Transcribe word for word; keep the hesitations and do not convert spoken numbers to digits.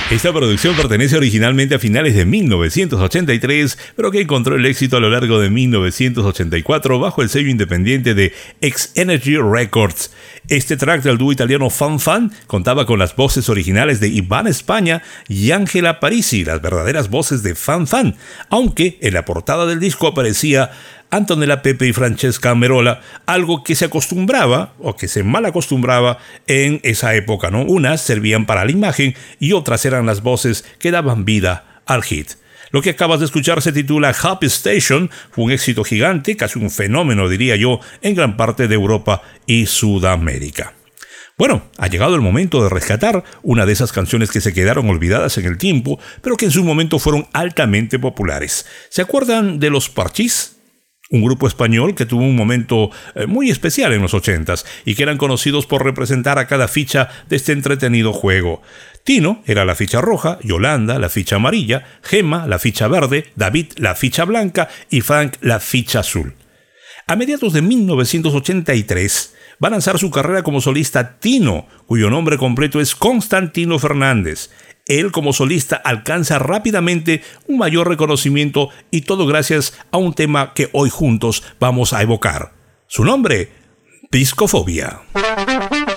Esta producción pertenece originalmente a finales de mil novecientos ochenta y tres, pero que encontró el éxito a lo largo de mil novecientos ochenta y cuatro bajo el sello independiente de X Energy Records. Este track del dúo italiano Fan Fan contaba con las voces originales de Iván España y Ángela Parisi, las verdaderas voces de Fan Fan, aunque en la portada del disco aparecía Antonella Pepe y Francesca Merola, algo que se acostumbraba o que se mal acostumbraba en esa época, ¿no? Unas servían para la imagen y otras eran las voces que daban vida al hit. Lo que acabas de escuchar se titula Happy Station, fue un éxito gigante, casi un fenómeno diría yo, en gran parte de Europa y Sudamérica. Bueno, ha llegado el momento de rescatar una de esas canciones que se quedaron olvidadas en el tiempo, pero que en su momento fueron altamente populares. ¿Se acuerdan de los Parchís? Un grupo español que tuvo un momento eh, muy especial en los ochentas y que eran conocidos por representar a cada ficha de este entretenido juego. Tino era la ficha roja, Yolanda la ficha amarilla, Gemma la ficha verde, David la ficha blanca y Frank la ficha azul. A mediados de mil novecientos ochenta y tres va a lanzar su carrera como solista Tino, cuyo nombre completo es Constantino Fernández. Él como solista alcanza rápidamente un mayor reconocimiento y todo gracias a un tema que hoy juntos vamos a evocar. Su nombre, Discofobia.